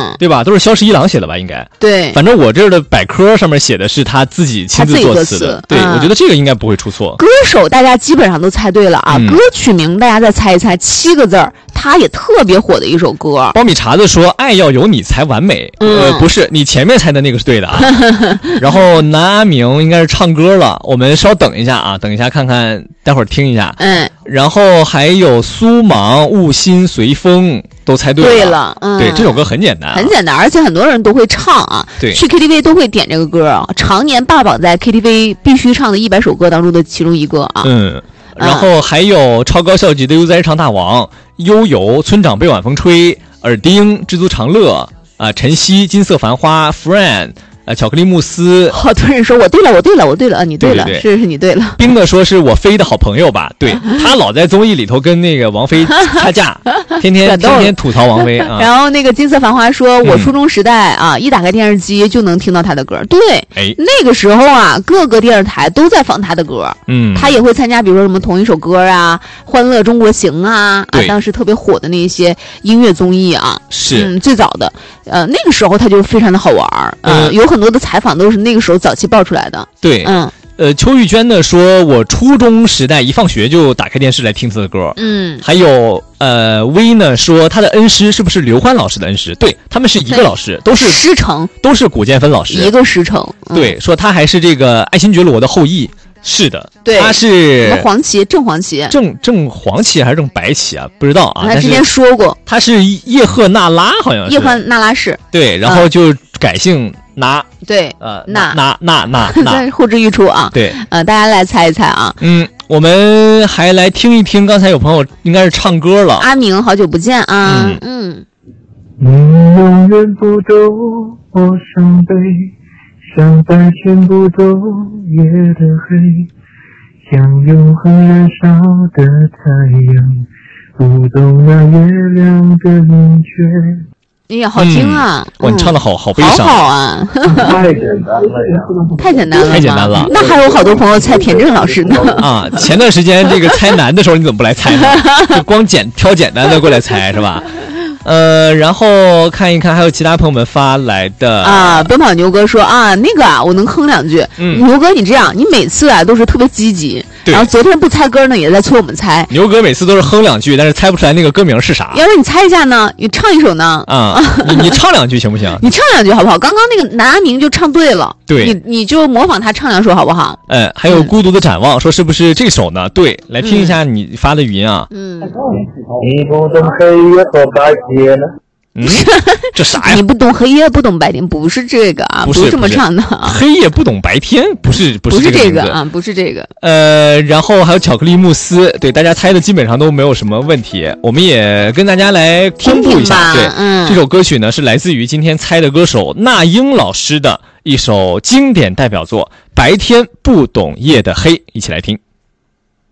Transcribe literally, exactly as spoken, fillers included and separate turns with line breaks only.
嗯，
对吧？都是萧十一郎写的吧？应该
对。
反正我这儿的百科上面写的是他自己亲自作词的，对、嗯，我觉得这个应该不会出错。
歌手大家基本上都猜对了啊，嗯、歌曲名大家再猜一猜，七个字儿，他也特别火的一首歌。
苞米碴子说：“爱要有你才完美。嗯”呃，不是，你前面猜的那个是对的啊。然后南阿明应该是唱歌了，我们稍等一下啊，等一下看看，待会儿听一下。
嗯。
然后还有苏芒、悟心随风都猜对了。
对了，嗯，
对，这首歌很简单、啊，
很简单，而且很多人都会唱啊。
对，
去 K T V 都会点这个歌啊，常年霸榜在 K T V 必须唱的一百首歌当中的其中一个啊。
嗯，然后还有超高校级的悠哉唱大王、悠游、村长被晚风吹、耳钉、知足常乐啊、呃、晨曦、金色繁花、Friend。呃，巧克力慕斯，
好多人说我对了，我对了，我对了，啊，你对了，
对对对
是是你对了。
冰的说是我飞的好朋友吧？对，他老在综艺里头跟那个王菲掐架，天天天天吐槽王菲啊。
然后那个金色繁花说，我初中时代啊，嗯、一打开电视机就能听到他的歌。对，
哎，
那个时候啊，各个电视台都在放他的歌。
嗯，
他也会参加，比如说什么同一首歌啊，《欢乐中国行》啊，啊，当时特别火的那些音乐综艺啊，
是，
嗯，最早的，呃，那个时候他就非常的好玩儿，呃，嗯、有很多的采访都是那个时候早期爆出来的。
对，
嗯，
呃，邱玉娟呢说，我初中时代一放学就打开电视来听她的歌。
嗯，
还有呃，薇呢说她的恩师是不是刘欢老师的恩师？对，他们是一个老师，都是
师承，
都是古建芬老师，
一个师承。
嗯、对，说他还是这个爱新觉罗的后裔。是的，
对，
他是
什么黄旗，正黄旗，
正正黄旗还是正白旗啊？不知道啊。
他之前说过，
他是叶赫那拉，好像是
叶赫那拉氏。
对，然后就改姓拿。
嗯、对，
呃，
那
那那那那，
呼之欲出啊。
对，
呃，大家来猜一猜啊。
嗯，我们还来听一听，刚才有朋友应该是唱歌了。
阿明，好久不见啊。嗯嗯。
你永远不懂我伤悲。像白天不懂夜的黑，像永恒燃烧的太阳，不懂那月亮的明确。
哎呀，好听啊！
哇、嗯，你唱的好好悲伤，
好好啊！
太简单了呀，
太简单了，
太简单了。
那还有好多朋友猜田震老师呢。
啊，前段时间这个猜难的时候，你怎么不来猜呢？就光简挑简单的过来猜是吧？呃，然后看一看还有其他朋友们发来的
啊，奔跑牛哥说啊，那个啊，我能哼两句。嗯，牛哥，你这样，你每次啊都是特别积极，然后昨天不猜歌呢，也在催我们猜。
牛哥每次都是哼两句，但是猜不出来那个歌名是啥。
要不然你猜一下呢？你唱一首呢？
啊，你你唱两句行不行？
你唱两句好不好？刚刚那个南阿明就唱对了，
对，
你你就模仿他唱两首好不好？
嗯，还有孤独的展望，说是不是这首呢？对，来听一下你发的语音啊。
嗯。
你不懂黑夜和白天呢？
嗯，这啥呀？
你不懂黑夜，不懂白天，不是这个啊，
不是
这么唱的、啊。
黑夜不懂白天，不是不是这个
不是这个啊，不是这个。
呃，然后还有巧克力慕斯，对大家猜的基本上都没有什么问题。我们也跟大家来公布一下，
听听
对，
嗯，
这首歌曲呢是来自于今天猜的歌手那英老师的一首经典代表作《白天不懂夜的黑》，一起来听。